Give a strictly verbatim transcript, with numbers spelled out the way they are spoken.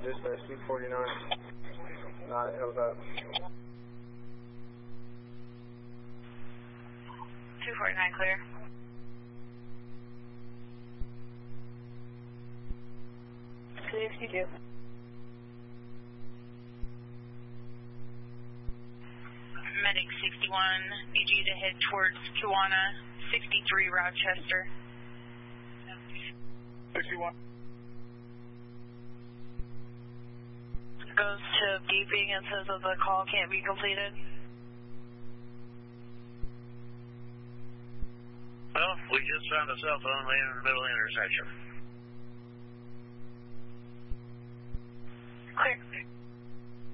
dispatch two forty-nine. Not it was up. two forty-nine clear. Clear sixty-two. Medic sixty-one, need you to head towards Kiwana, sixty-three Rochester. sixty-one. Goes to beeping and says that the call can't be completed. Well, we just found a cell phone laying in the middle of the intersection.